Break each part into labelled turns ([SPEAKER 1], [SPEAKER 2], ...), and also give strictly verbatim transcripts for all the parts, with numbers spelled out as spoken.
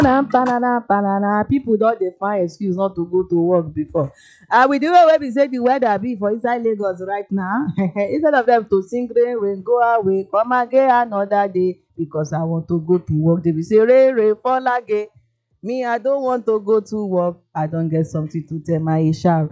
[SPEAKER 1] Banana, banana. People don't dey find excuse not to go to work before. Uh, with the way wey be say the weather be for inside Lagos right now, instead of them to sing rain, rain go away, come again another day because I want to go to work. They be say rain, rain fall again. Me, I don't want to go to work. I don't get something to tell my Isha.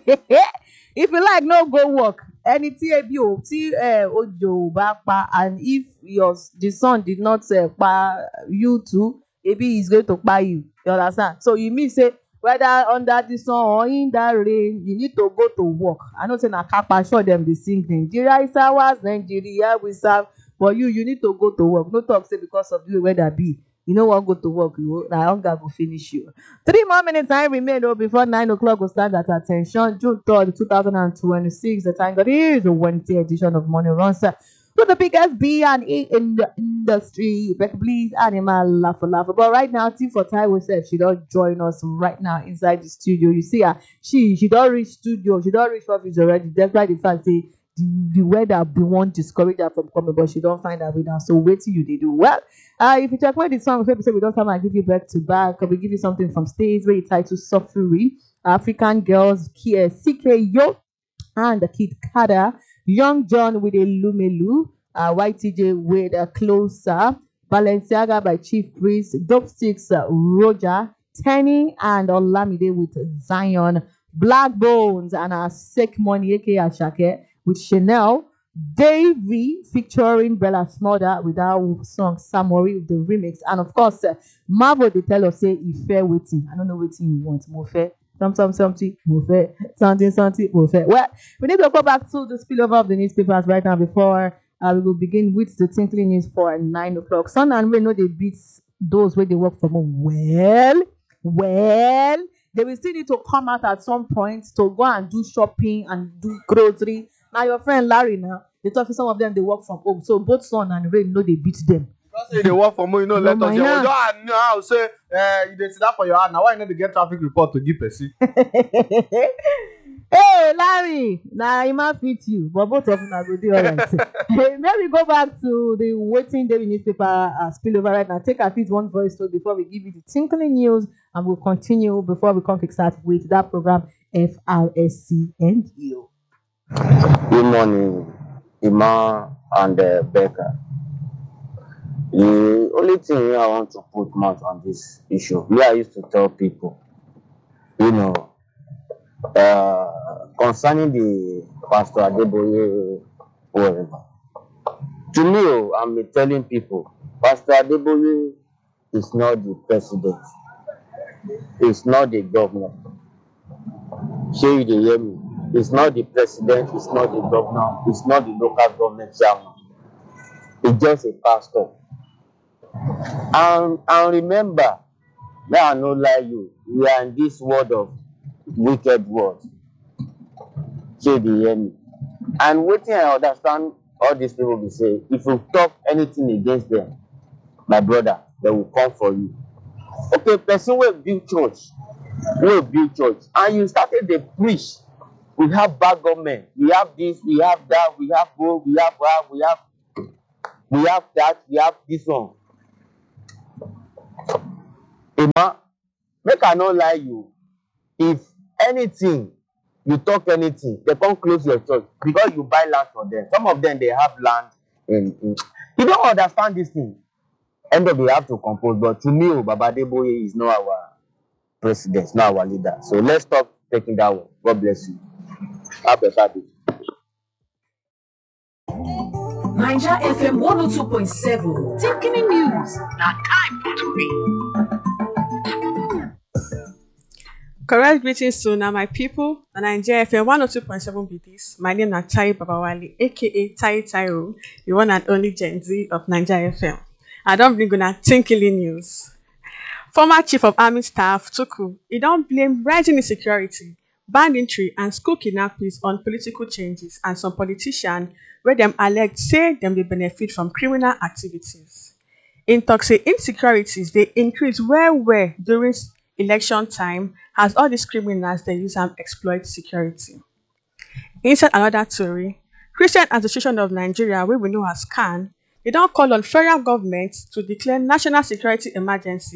[SPEAKER 1] If you like, no go work. Any tí ebi o tí eh, òjò ò bá pa, and if your the sun did not uh, pa you too, ebi is going to pa you. You understand? So you mean say whether under the sun or in that rain, you need to go to work. I know say na kapa sure them dey sing Nigeria is ours, Nigeria we serve. But you, you need to go to work. No talk say because of the way weather be. You know what? Go to work. You na hunger go finish you. Three more minutes time remain oh, before nine o'clock will stand at attention. June third, two thousand twenty-six. The time that is a Wednesday edition of Morning Runs. With the biggest B and E in the industry. Becky please animal laugh laugh. But right now, T for Taiwo said she don't join us right now inside the studio. You see her, she she don't reach studio, she don't reach office already. Despite the fact say the, the weather be one discourage her from coming, but she don't find her way now. So wait till you they do well. Uh, if you check where the song, people say we don't come and give you back to back, we give you something from stage where you title Suffering, African Girls, K- C K Yo, and the Kid Kada, Young John with a Lumelu, uh, Y T J with a Closer, Balenciaga by Chief Priest, Dope Sticks, uh, Roger, Tenny, and Olamide with Zion, Black Bones, and our Sick Money, aka Ashake, with Chanel, Davey featuring Bella Smother with our song Samori with the remix. And of course, uh, Marvel they tell us say if fair waiting. I don't know what you want. More fair. Some, some, something, more fair. Something, something, more fair. Well, we need to go back to the spillover of the newspapers right now before uh, we will begin with the tinkling news for nine o'clock. Sun and Rain know they beat those where they work from home. Well, well, they will still need to come out at some point to go and do shopping and do grocery. Now your friend Larry now, they talk to some of them they work from home. So both Sun and Rain know they beat them.
[SPEAKER 2] Because say they work for me, you know,
[SPEAKER 1] No,
[SPEAKER 2] let us
[SPEAKER 1] my
[SPEAKER 2] hear.
[SPEAKER 1] hand.
[SPEAKER 2] Well, I know how say uh, you dey sit down for your hand. Now why you know they get traffic report to give person?
[SPEAKER 1] Hey Larry, now he might fit you, but both of them are good. All right. Hey, maybe go back to the waiting daily newspaper uh, spillover right now. Take at least one voice to before we give you the tinkling news, and we'll continue before we come to start with that program F R S C and you.
[SPEAKER 3] Good morning, Ima and uh, Becca. The only thing I want to put mouth on this issue, me, I used to tell people, you know, uh, concerning the Pastor Adeboye, whatever. To me, oh, I'm telling people, Pastor Adeboye is not the president, it's not the governor. Shey you dey hear me? It's not the president, it's not the governor, it's not the local government chairman. It's just a pastor. And and remember, may I no lie you, we are in this world of wicked world. Shey you dey hear me? And wetin I understand all these people be say, if you talk anything against them, my brother, they will come for you. Okay, person wey build church, wey build church, and you started dey preach. We have bad government, we have this, we have that, we have both, we have that, we have we have that, we have this one. Emma, make I no lie you, if anything, you talk anything, they come close your church because you buy land for them. Some of them they have land in, in you don't understand this thing. End of the day, have to compose. But to me, oh, Baba Adeboye is not our president, not our leader. So let's stop taking that one. God bless you. Have a better day.
[SPEAKER 4] Niger F M one oh two point seven. Taking in news. Now time to read.
[SPEAKER 5] Correct greetings to now my people. And Nigeria F M one oh two point seven be this. My name is Tai Babawali, aka Tai Tairo, the one and only Gen Z of Nigeria F M. I don't bring gonna tinkly news. Former Chief of Army Staff Tuku, he don't blame rising insecurity, banditry, and school kidnappings on political changes and some politicians where them elect say them they benefit from criminal activities. In talk say insecurities they increase well well during election time as all these criminals they use and exploit security. Inside another story, Christian Association of Nigeria, wey we know as C A N, they don't call on federal government to declare national security emergency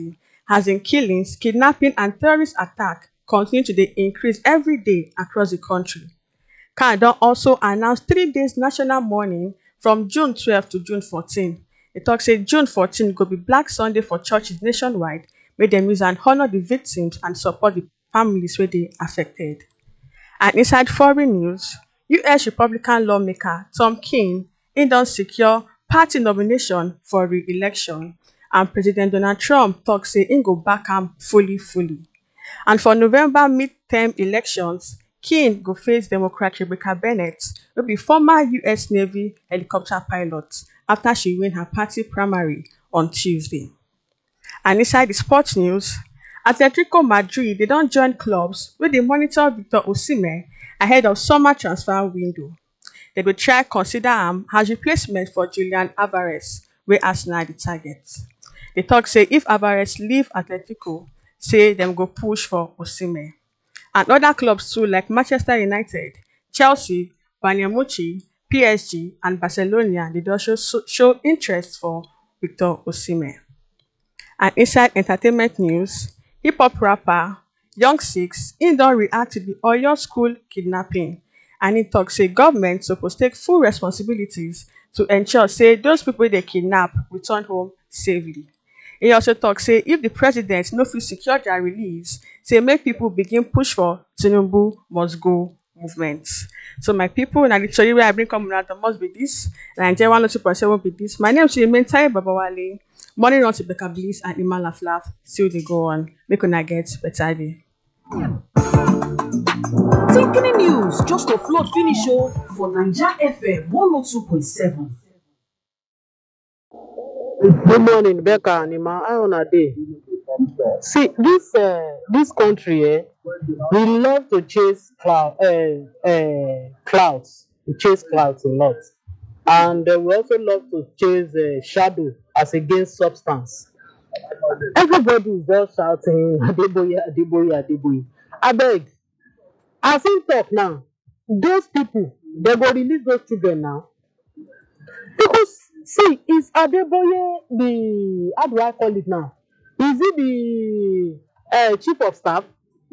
[SPEAKER 5] as in killings, kidnapping and terrorist attack continue to dey increase every day across the country. CAN don also announce three days national mourning from June twelve to June fourteen. E tok say June fourteen go be Black Sunday for churches nationwide, make dem use am honour the victims and support the families wey dey affected. And inside foreign news, U S Republican lawmaker Tom Kean im don secure party nomination for re-election, and President Donald Trump tok say im go back am fully fully. And for November midterm elections, Kean go face Democrat Rebecca Bennett, wey be former U S Navy helicopter pilot, after she win her party primary on Tuesday. And inside the sports news, Atletico Madrid dey don join clubs wey dey monitor Victor Osimhen ahead of summer transfer window. Dem go try consider am as replacement for Julian Alvarez, wey Arsenal dey target. Dey tok say if Alvarez leave Atletico, say dem go push for Osimhen. And other clubs too, like Manchester United, Chelsea, Bayern Munich, P S G and Barcelona, dey also show interest for Victor Osimhen. And inside entertainment news, hip-hop rapper Young Six im don react to the Oyo school kidnapping, and im tok say government suppose take full responsibilities to ensure say those people wey dey kidnap return home safely. E also tok say if the president no fit secure their release, say make people begin push for Tinubu must go movement. So my people, na the tori wey I bring come una must be this. Nigeria one oh two point seven be this. My name is Mentai Babawale. Morning on to Becca Bliss and Iman Laflaf. Still dey go on. Make una get better day.
[SPEAKER 4] Tinkini news just to float finish oh for Naija F M one oh two point seven.
[SPEAKER 6] Good morning, Becca and Ima. How una dey? See, this uh, this country, eh, we love to chase cloud, uh, uh, clouds. We chase clouds a lot, and uh, we also love to chase uh, shadow as against substance. Everybody is just shouting, Adeboye, Adeboye, Adeboye. Abeg, as him talk now, those people, they go release those children now. Because, see, is Adeboye the, how do I call it now? Is he the uh, chief of staff?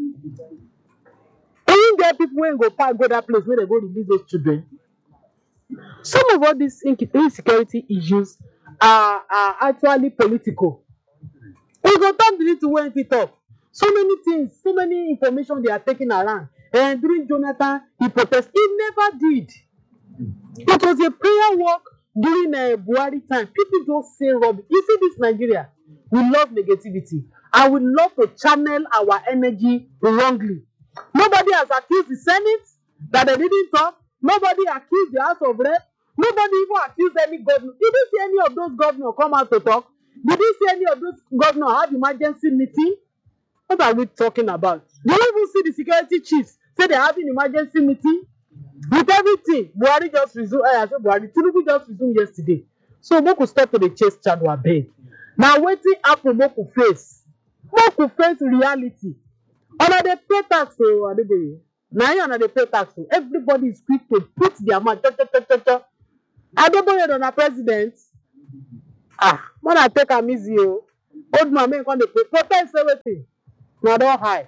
[SPEAKER 6] Even there people when go park, go that place where they go release those children. Some of all these insecurity issues are, are actually political. We go talk the little when we talk. So many things, so many information they are taking around. And during Jonathan, he protested. He never did. It was a prayer walk during a Buhari time. People just say rubbish. You see this Nigeria, we love negativity. And we love to channel our energy wrongly. Nobody has accused the Senate that they didn't talk. Nobody accused the House of Rep. Nobody even accused any governor. Did you see any of those governors come out to talk? Did you see any of those governors have emergency meeting? What are we talking about? Do you even see the security chiefs say they're having emergency meeting? With everything, Buhari just resumed. I said Buhari, Tinubu just resumed yesterday. So Moku step to the chase shadow abeg. Now waiting happen Moku face. Moku face reality. Una dey pay tax o Adeboye. Na you una dey pay tax o. Everybody is quick to put their mouth. Cho, cho, cho, cho, cho. Adeboye don na president. Ah, when I take am easy o. Old man make come dey pay. Protest say wetin? Na don high.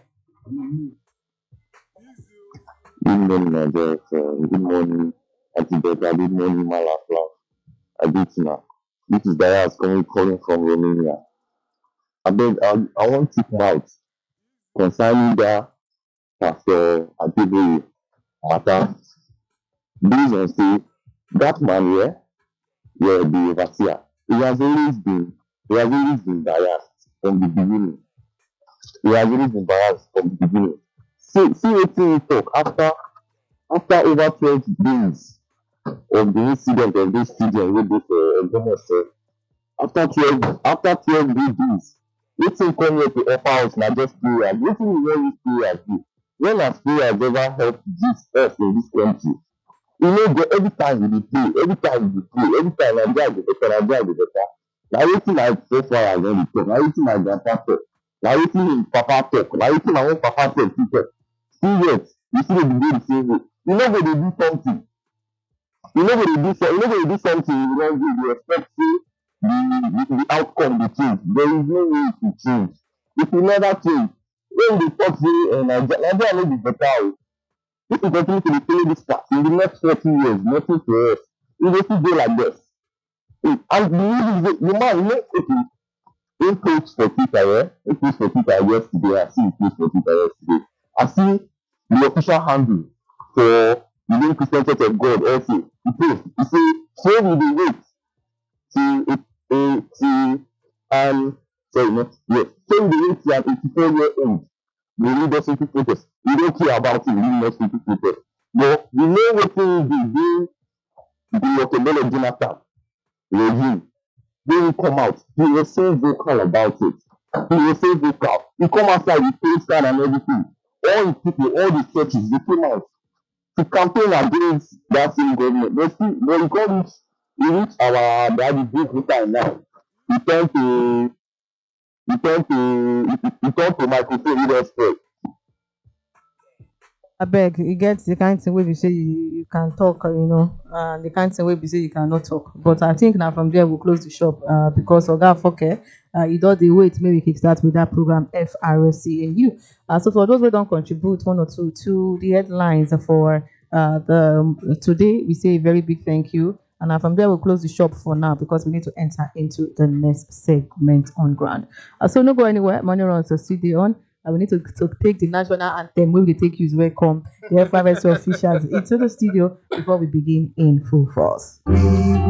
[SPEAKER 3] Good morning, Nigeria. Good morning, Antibeta. Good morning, Malafla. Abitina. This is Dayas coming calling from Romania. I beg, I, I want to come out concerning that Pastor Adeboye matter. Based on say that man here, yeah, the overseer, he has always been, he has always been biased from the beginning. He has always been biased from the beginning. See, see what he talk after after over twelve days of the incident of this children wey dey for Ogbomoso. After twelve after twelve good days, wetin come here to offer us na just prayers. Wetin we wan use prayers do? When has prayers ever helped this us in this country? You know, go every time we dey pray, every time we dey pray, every time Nigeria go better, Nigeria go better. Na wetin my forefathers don dey talk, na wetin my grandpa talk, na wetin im papa talk, na wetin my own papa talk too talk. Still yet, you still dey go the same way. You no go dey do something. You no go dey do so. You no go dey do something you wan do. You expect say the the the outcome dey change. There is no way to change.
[SPEAKER 7] If you never change, when they talk say uh, Nigeria, Nigeria no be better o. If we continue to dey follow this path in the next forty years, nothing for us. We go still dey like this. And the reason is the man, you know, okay, he post for Twitter, yeah? He post for Twitter yesterday. I see he post for Twitter yesterday. I see the official handle for the New Christian Church of God also. He post. He say, so we dey wait till it uh, till um sorry, not yes. So we dey wait till an eighty-four year old will lead us into protest. We don't care about him leading us into protest. But we know wetin he dey do the Okedele Jonathan regime. When he come out, he was so vocal about it. He was so vocal. He come outside with poster and everything. All the people, all the churches, they came out to campaign against that same government. But still, when we come reach, we reach our daddy big time now. We turn to, we turn to, we turn to microphone with us first.
[SPEAKER 1] Abeg, e get the kind thing wey be say you, you can talk, uh, you know, and the kind thing wey be say you cannot talk. But I think now from there we'll close the shop uh, because Oga Foke, uh, he does the wait, maybe we kickstart with that program F R C A U. Uh, so for those who don't contribute one or two to the headlines for uh, the um, today, we say a very big thank you. And uh, from there we'll close the shop for now because we need to enter into the next segment on ground. Uh, so no go anywhere. Money runs the studio on. Uh, we need to, to take the national anthem wey we dey take use welcome the F R S officials into the studio before we begin in full force.